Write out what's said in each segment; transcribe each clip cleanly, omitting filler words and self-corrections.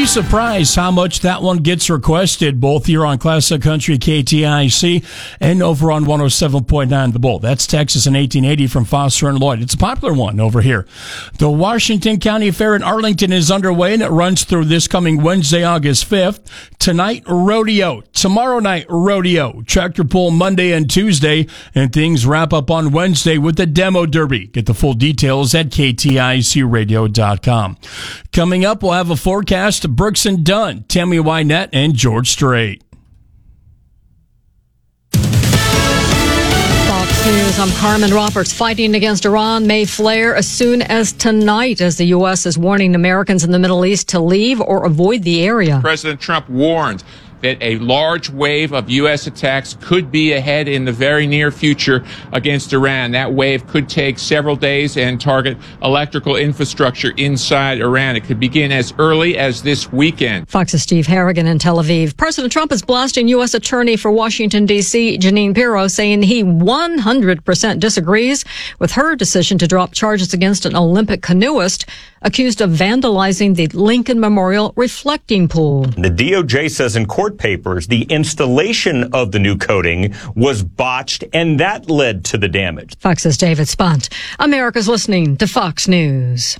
be surprised how much that one gets requested, both here on Classic Country KTIC and over on 107.9 The Bull. That's Texas in 1880 from Foster and Lloyd. It's a popular one over here. The Washington County Fair in Arlington is underway, and it runs through this coming Wednesday, August 5th. Tonight, rodeo. Tomorrow night, rodeo. Tractor pull Monday and Tuesday, and things wrap up on Wednesday with the demo derby. Get the full details at KTICradio.com. Coming up, we'll have a forecast of Brooks and Dunn, Tammy Wynette, and George Strait. Fox News, I'm Carmen Roberts. Fighting against Iran may flare as soon as tonight as the U.S. is warning Americans in the Middle East to leave or avoid the area. President Trump warned that a large wave of U.S. attacks could be ahead in the very near future against Iran. That wave could take several days and target electrical infrastructure inside Iran. It could begin as early as this weekend. Fox's Steve Harrigan in Tel Aviv. President Trump is blasting U.S. Attorney for Washington, D.C., Jeanine Pirro, saying he 100% disagrees with her decision to drop charges against an Olympic canoeist accused of vandalizing the Lincoln Memorial reflecting pool. The DOJ says in court papers the installation of the new coating was botched, and that led to the damage. Fox's David Spunt. America's listening to Fox News.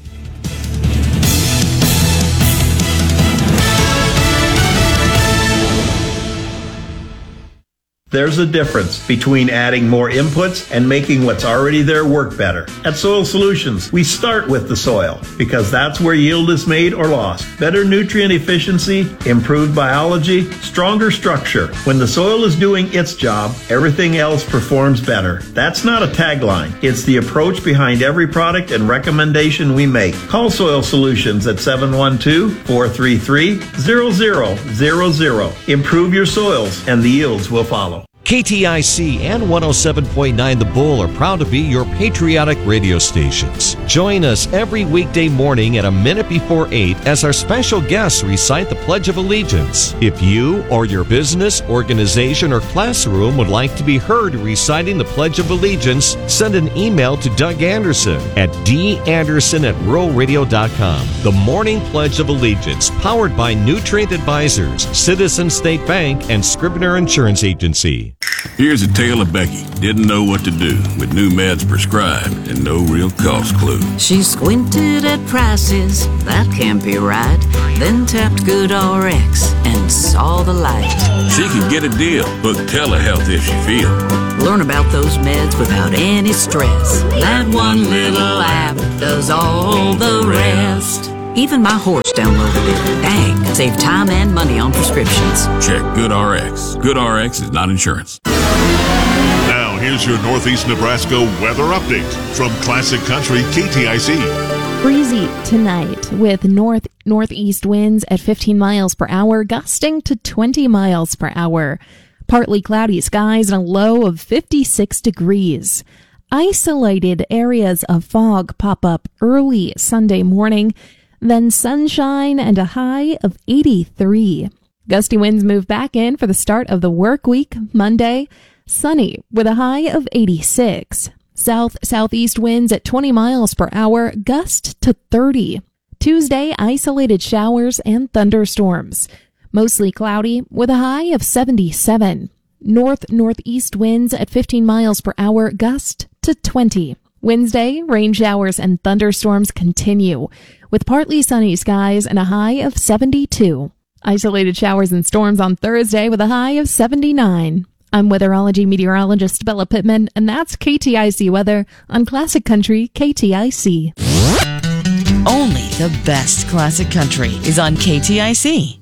There's a difference between adding more inputs and making what's already there work better. At Soil Solutions, we start with the soil because that's where yield is made or lost. Better nutrient efficiency, improved biology, stronger structure. When the soil is doing its job, everything else performs better. That's not a tagline. It's the approach behind every product and recommendation we make. Call Soil Solutions at 712-433-0000. Improve your soils and the yields will follow. KTIC and 107.9 The Bull are proud to be your patriotic radio stations. Join us every weekday morning at a minute before 8 as our special guests recite the Pledge of Allegiance. If you or your business, organization, or classroom would like to be heard reciting the Pledge of Allegiance, send an email to Doug Anderson at danderson@ruralradio.com. The Morning Pledge of Allegiance, powered by Nutrient Advisors, Citizen State Bank, and Scribner Insurance Agency. Here's a tale of Becky. Didn't know what to do with new meds prescribed and no real cost clue. She squinted at prices, that can't be right. Then tapped GoodRx and saw the light. She could get a deal. Book telehealth if she feels. Learn about those meds without any stress. That one little app does all the rest. Even my horse downloaded it. Dang, save time and money on prescriptions. Check GoodRx. GoodRx is not insurance. Now, here's your Northeast Nebraska weather update from Classic Country KTIC. Breezy tonight with northeast winds at 15 miles per hour, gusting to 20 miles per hour. Partly cloudy skies and a low of 56 degrees. Isolated areas of fog pop up early Sunday morning. Then sunshine and a high of 83. Gusty winds move back in for the start of the work week. Monday, sunny with a high of 86. Southeast winds at 20 miles per hour, gust to 30. Tuesday, isolated showers and thunderstorms. Mostly cloudy with a high of 77. Northeast winds at 15 miles per hour, gust to 20. Wednesday, rain showers and thunderstorms continue, with partly sunny skies and a high of 72. Isolated showers and storms on Thursday with a high of 79. I'm weatherology meteorologist Bella Pittman, and that's KTIC weather on Classic Country KTIC. Only the best classic country is on KTIC.